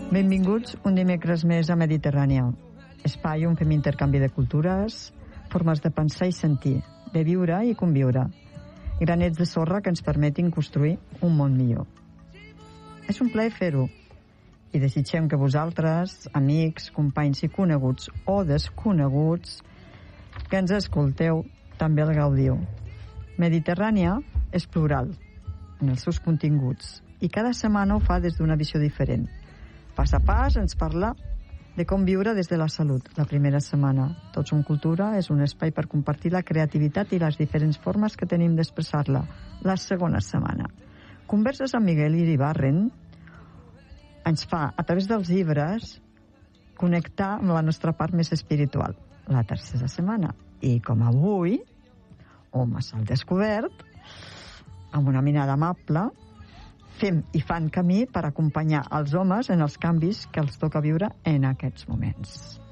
Benvinguts un dimecres més a Mediterrània, espai on fem intercanvi de cultures, formes de pensar i sentir, de viure i conviure, granets de sorra que ens permetin construir un món millor. És un plaer fer-ho i desitgem que vosaltres, amics, companys i coneguts o desconeguts que ens escolteu, també el gaudiu. Mediterrània és plural en els seus continguts i cada setmana ho fa des d'una visió diferent. Pas a pas ens parla de com viure des de la salut. La primera setmana, Tots som cultura, és un espai per compartir la creativitat i les diferents formes que tenim d'expressar-la. La segona setmana, converses amb Miguel Iribarren ens fa, a través dels llibres, connectar amb la nostra part més espiritual. La tercera setmana, i com avui, homes al descobert, amb una mirada amable, fem i fan camí per acompanyar els homes en els canvis que els toca viure en aquests moments.